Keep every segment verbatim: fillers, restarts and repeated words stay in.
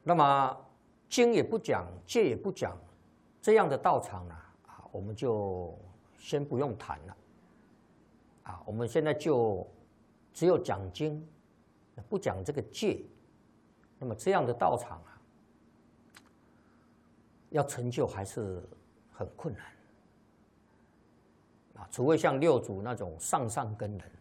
那么经也不讲，戒也不讲，这样的道场呢，啊，我们就先不用谈了。啊，我们现在就只有讲经，不讲这个戒。那么这样的道场啊，要成就还是很困难。啊，除非像六祖那种上上根人，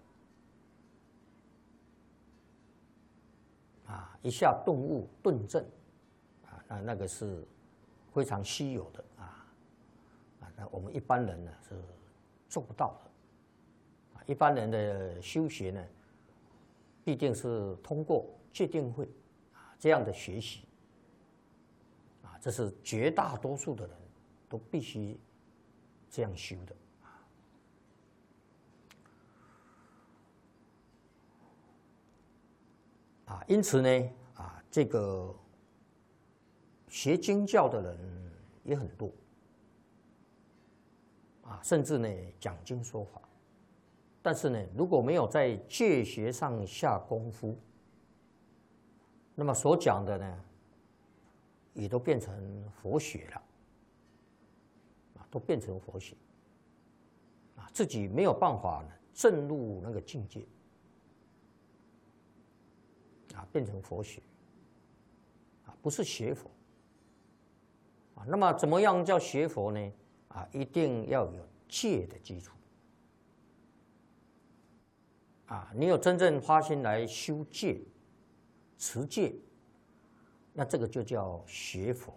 啊，一下顿悟顿证，啊，那那个是非常稀有的啊，啊，那我们一般人呢是做不到的。啊，一般人的修学呢，必定是通过戒定慧啊这样的学习，啊，这是绝大多数的人都必须这样修的。啊，因此呢，啊，这个学经教的人也很多，啊，甚至呢讲经说法，但是呢，如果没有在戒学上下功夫，那么所讲的呢，也都变成佛学了，啊，都变成佛学，啊，自己没有办法呢证入那个境界。啊，变成佛学，啊，不是学佛，啊，那么怎么样叫学佛呢？啊，一定要有戒的基础，啊，你有真正发心来修戒、持戒，那这个就叫学佛，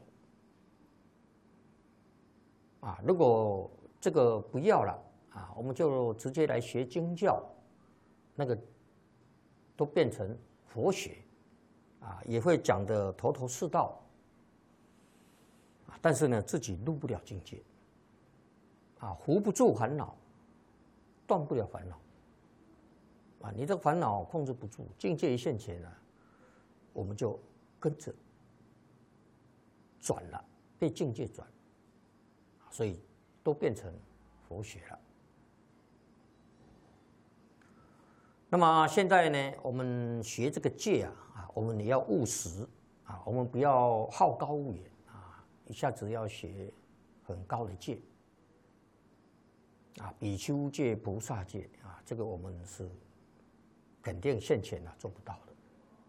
啊，如果这个不要了，啊，我们就直接来学经教，那个都变成佛学，啊，也会讲得头头是道，啊，但是呢，自己入不了境界，啊，扶不住烦恼，断不了烦恼，啊，你这个烦恼控制不住，境界一现前啊，我们就跟着转了，被境界转，所以都变成佛学了。那么现在呢，我们学这个戒啊，啊，我们也要务实啊，我们不要好高骛远啊，一下子要学很高的戒啊，比丘戒、菩萨戒啊，这个我们是肯定现前啊做不到的。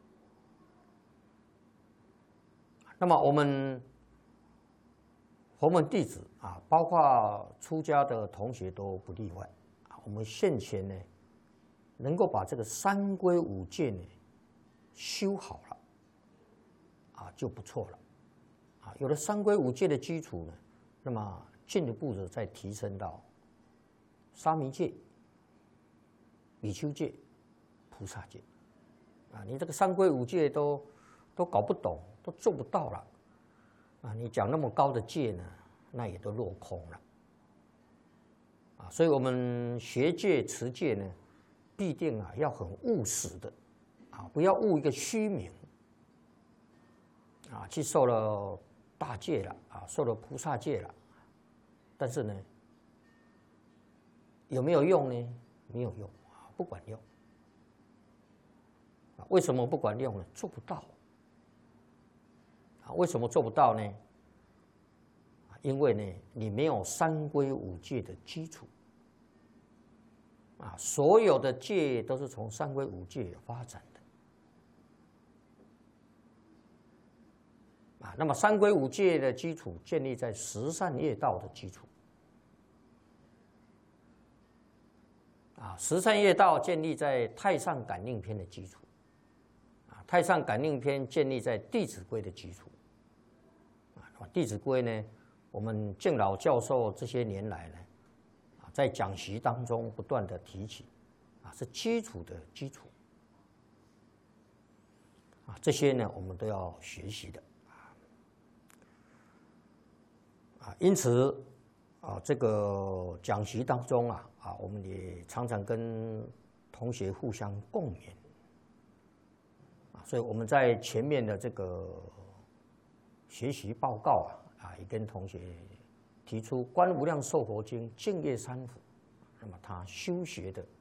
那么我们佛门弟子啊，包括出家的同学都不例外啊，我们现前呢，能够把这个三皈五戒呢修好了，啊就不错了，啊有了三皈五戒的基础呢，那么进一步的再提升到沙弥戒、比丘戒、菩萨戒，啊你这个三皈五戒都都搞不懂，都做不到了，啊你讲那么高的戒呢，那也都落空了，啊所以我们学戒持戒呢，必定啊要很务实的，啊不要务一个虚名，啊去受了大戒了，啊受了菩萨戒了，但是呢有没有用呢？没有用啊，不管用。啊为什么不管用呢？做不到。啊为什么做不到呢？因为呢你没有三皈五戒的基础。啊，所有的戒都是从三皈五戒发展的。啊，那么三皈五戒的基础建立在十善业道的基础。啊，十善业道建立在太上感应篇的基础。啊，太上感应篇建立在弟子规的基础。啊，弟子规呢，我们敬老教授这些年来呢，在讲习当中不断的提起，啊，是基础的基础，啊，这些呢我们都要学习的，啊，因此，啊，这个讲习当中啊，啊，我们也常常跟同学互相共勉，啊，所以我们在前面的这个学习报告啊，啊，也跟同学提出《观无量寿佛经》净业三福，那么他修学的